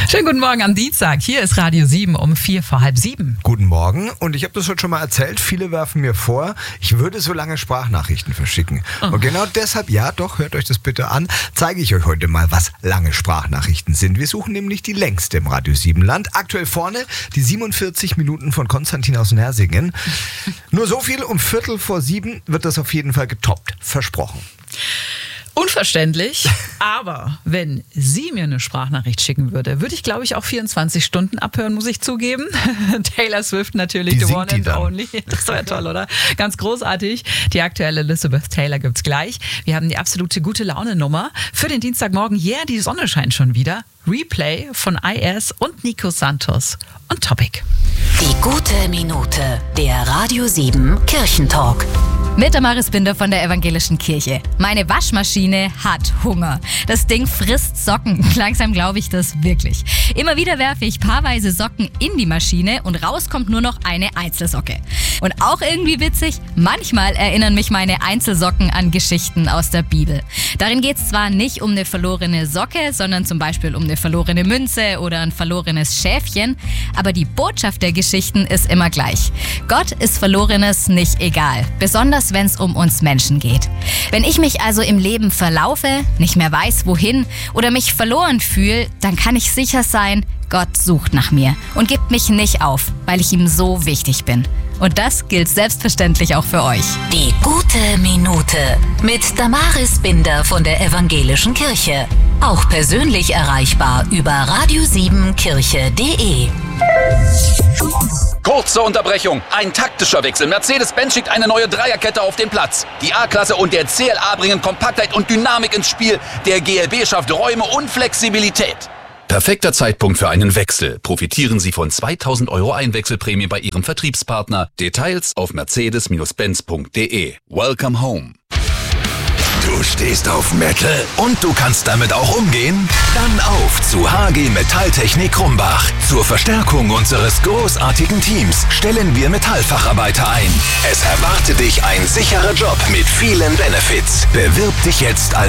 Schönen guten Morgen am Dienstag. Hier ist Radio 7 um 6:45. Guten Morgen. Und ich habe das heute schon mal erzählt. Viele werfen mir vor, ich würde so lange Sprachnachrichten verschicken. Und genau deshalb, ja doch, hört euch das bitte an, zeige ich euch heute mal, was lange Sprachnachrichten sind. Wir suchen nämlich die längste im Radio 7 Land. Aktuell vorne die 47 Minuten von Konstantin aus Nersingen. Nur so viel, um 6:45 wird das auf jeden Fall getoppt. Versprochen. Unverständlich, aber wenn sie mir eine Sprachnachricht schicken würde ich, glaube ich, auch 24 Stunden abhören, muss ich zugeben. Taylor Swift natürlich, the one and only. Das wäre toll, oder? Ganz großartig. Die aktuelle Elizabeth Taylor gibt's gleich. Wir haben die absolute Gute-Laune-Nummer für den Dienstagmorgen. Yeah, die Sonne scheint schon wieder. Replay von IS und Nico Santos und Topic. Die gute Minute, der Radio 7 Kirchentalk. Mit Damaris Binder von der Evangelischen Kirche. Meine Waschmaschine hat Hunger. Das Ding frisst Socken. Langsam glaube ich das wirklich. Immer wieder werfe ich paarweise Socken in die Maschine und raus kommt nur noch eine Einzelsocke. Und auch irgendwie witzig, manchmal erinnern mich meine Einzelsocken an Geschichten aus der Bibel. Darin geht es zwar nicht um eine verlorene Socke, sondern zum Beispiel um eine verlorene Münze oder ein verlorenes Schäfchen, aber die Botschaft der Geschichten ist immer gleich. Gott ist Verlorenes nicht egal, besonders wenn es um uns Menschen geht. Wenn ich mich also im Leben verlaufe, nicht mehr weiß wohin oder mich verloren fühle, dann kann ich sicher sein, Gott sucht nach mir und gibt mich nicht auf, weil ich ihm so wichtig bin. Und das gilt selbstverständlich auch für euch. Die gute Minute mit Damaris Binder von der Evangelischen Kirche. Auch persönlich erreichbar über radio7kirche.de. Kurze Unterbrechung, ein taktischer Wechsel. Mercedes-Benz schickt eine neue Dreierkette auf den Platz. Die A-Klasse und der CLA bringen Kompaktheit und Dynamik ins Spiel. Der GLB schafft Räume und Flexibilität. Perfekter Zeitpunkt für einen Wechsel. Profitieren Sie von 2.000 € Einwechselprämie bei Ihrem Vertriebspartner. Details auf mercedes-benz.de. Welcome home. Du stehst auf Metal und du kannst damit auch umgehen? Dann auf zu HG Metalltechnik Krumbach. Zur Verstärkung unseres großartigen Teams stellen wir Metallfacharbeiter ein. Es erwartet dich ein sicherer Job mit vielen Benefits. Bewirb dich jetzt als